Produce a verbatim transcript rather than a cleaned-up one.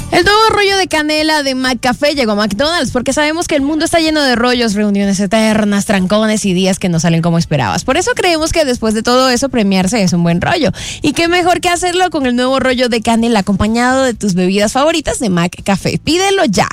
El nuevo rollo de canela de McCafé llegó a McDonald's porque sabemos que el mundo está lleno de rollos, reuniones eternas, trancones y días que no salen como esperabas. Por eso creemos que después de todo eso premiarse es un buen rollo. Y qué mejor que hacerlo con el nuevo rollo de canela acompañado de tus bebidas favoritas de McCafé. Pídelo ya.